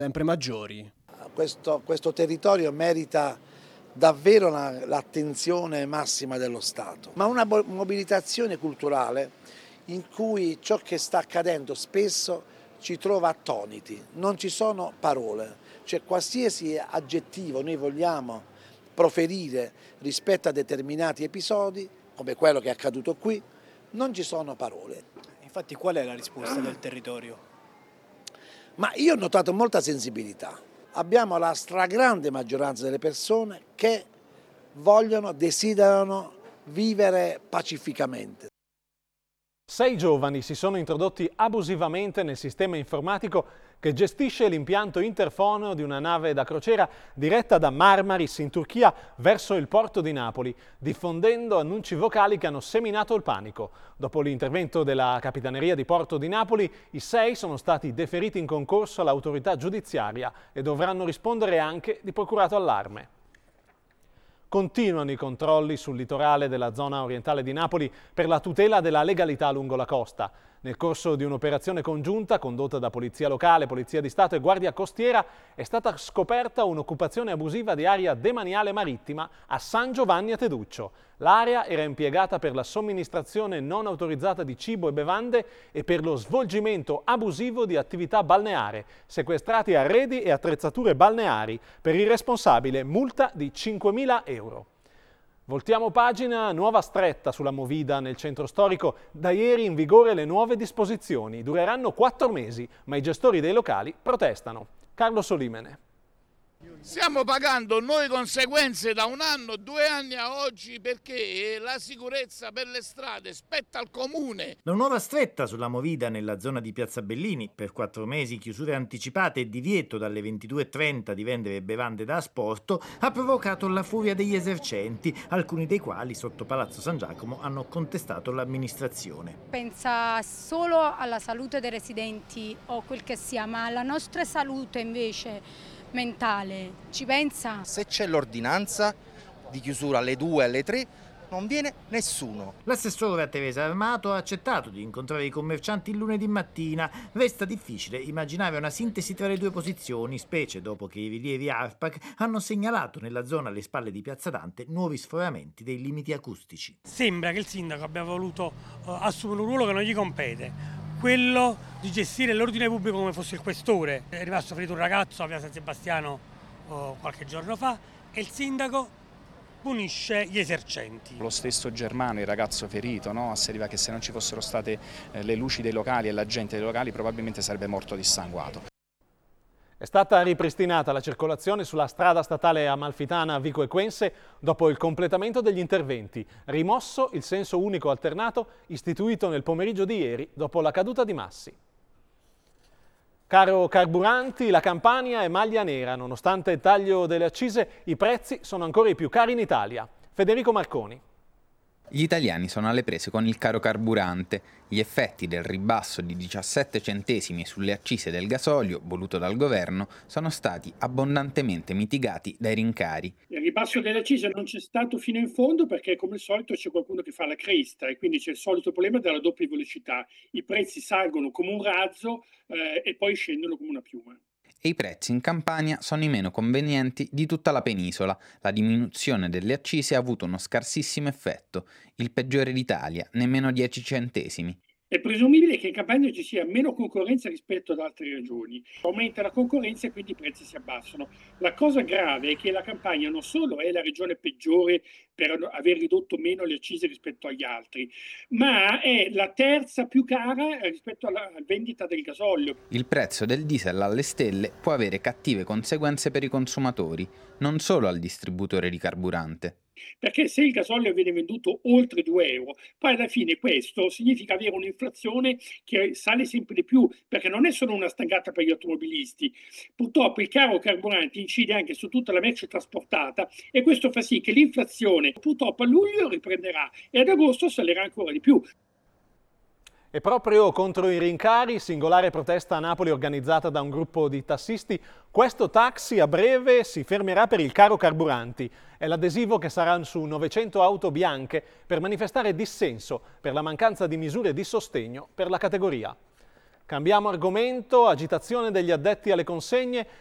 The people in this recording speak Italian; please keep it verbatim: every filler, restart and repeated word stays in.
sempre maggiori. Questo, questo territorio merita davvero la, l'attenzione massima dello Stato, ma una mobilitazione culturale in cui ciò che sta accadendo spesso ci trova attoniti, non ci sono parole, cioè qualsiasi aggettivo noi vogliamo proferire rispetto a determinati episodi, come quello che è accaduto qui, non ci sono parole. Infatti qual è la risposta del territorio? Ma io ho notato molta sensibilità. Abbiamo la stragrande maggioranza delle persone che vogliono, desiderano vivere pacificamente. Sei giovani si sono introdotti abusivamente nel sistema informatico che gestisce l'impianto interfono di una nave da crociera diretta da Marmaris in Turchia verso il porto di Napoli, diffondendo annunci vocali che hanno seminato il panico. Dopo l'intervento della Capitaneria di Porto di Napoli, i sei sono stati deferiti in concorso all'autorità giudiziaria e dovranno rispondere anche di procurato allarme. Continuano i controlli sul litorale della zona orientale di Napoli per la tutela della legalità lungo la costa. Nel corso di un'operazione congiunta condotta da Polizia Locale, Polizia di Stato e Guardia Costiera è stata scoperta un'occupazione abusiva di area demaniale marittima a San Giovanni a Teduccio. L'area era impiegata per la somministrazione non autorizzata di cibo e bevande e per lo svolgimento abusivo di attività balneare. Sequestrati arredi e attrezzature balneari. Per il responsabile multa di cinquemila euro. Voltiamo pagina, nuova stretta sulla Movida nel centro storico. Da ieri in vigore le nuove disposizioni. Dureranno quattro mesi, ma i gestori dei locali protestano. Carlo Solimene. Stiamo pagando noi conseguenze da un anno, due anni a oggi perché la sicurezza per le strade spetta al comune. La nuova stretta sulla Movida nella zona di Piazza Bellini, per quattro mesi chiusure anticipate e divieto dalle ventidue e trenta di vendere bevande da asporto, ha provocato la furia degli esercenti, alcuni dei quali sotto Palazzo San Giacomo hanno contestato l'amministrazione. Pensa solo alla salute dei residenti o quel che sia, ma alla nostra salute invece mentale ci pensa? Se c'è l'ordinanza di chiusura alle due, alle tre, non viene nessuno. L'assessore Teresa Armato ha accettato di incontrare i commercianti il lunedì mattina. Resta difficile immaginare una sintesi tra le due posizioni, specie dopo che i rilievi ARPAC hanno segnalato nella zona alle spalle di Piazza Dante nuovi sforamenti dei limiti acustici. Sembra che il sindaco abbia voluto uh, assumere un ruolo che non gli compete, quello di gestire l'ordine pubblico come fosse il questore. È rimasto ferito un ragazzo a via San Sebastiano oh, qualche giorno fa e il sindaco punisce gli esercenti. Lo stesso Germano, il ragazzo ferito, no? Asseriva che se non ci fossero state eh, le luci dei locali e la gente dei locali probabilmente sarebbe morto dissanguato. È stata ripristinata la circolazione sulla strada statale Amalfitana Vico Equense dopo il completamento degli interventi, rimosso il senso unico alternato istituito nel pomeriggio di ieri dopo la caduta di massi. Caro carburanti, la Campania è maglia nera, nonostante il taglio delle accise i prezzi sono ancora i più cari in Italia. Federico Marconi. Gli italiani sono alle prese con il caro carburante. Gli effetti del ribasso di diciassette centesimi sulle accise del gasolio, voluto dal governo, sono stati abbondantemente mitigati dai rincari. Il ribasso delle accise non c'è stato fino in fondo perché, come al solito, c'è qualcuno che fa la cresta e quindi c'è il solito problema della doppia velocità. I prezzi salgono come un razzo eh, e poi scendono come una piuma. E i prezzi in Campania sono i meno convenienti di tutta la penisola. La diminuzione delle accise ha avuto uno scarsissimo effetto, il peggiore d'Italia, nemmeno dieci centesimi. È presumibile che in Campania ci sia meno concorrenza rispetto ad altre regioni. Aumenta la concorrenza e quindi i prezzi si abbassano. La cosa grave è che la Campania non solo è la regione peggiore per aver ridotto meno le accise rispetto agli altri, ma è la terza più cara rispetto alla vendita del gasolio. Il prezzo del diesel alle stelle può avere cattive conseguenze per i consumatori, non solo al distributore di carburante. Perché se il gasolio viene venduto oltre due euro, poi alla fine questo significa avere un'inflazione che sale sempre di più, perché non è solo una stangata per gli automobilisti. Purtroppo il caro carburante incide anche su tutta la merce trasportata e questo fa sì che l'inflazione purtroppo a luglio riprenderà e ad agosto salirà ancora di più. E proprio contro i rincari, singolare protesta a Napoli organizzata da un gruppo di tassisti, questo taxi a breve si fermerà per il caro carburanti. È l'adesivo che sarà su novecento auto bianche per manifestare dissenso per la mancanza di misure di sostegno per la categoria. Cambiamo argomento, agitazione degli addetti alle consegne